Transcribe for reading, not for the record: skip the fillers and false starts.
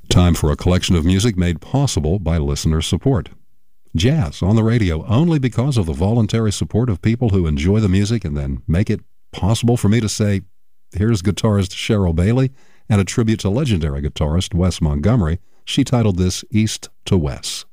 Time for a collection of music made possible by listener support. Jazz on the radio only because of the voluntary support of people who enjoy the music and then make it possible for me to say, here's guitarist Cheryl Bailey and a tribute to legendary guitarist Wes Montgomery. She titled this East to Wes.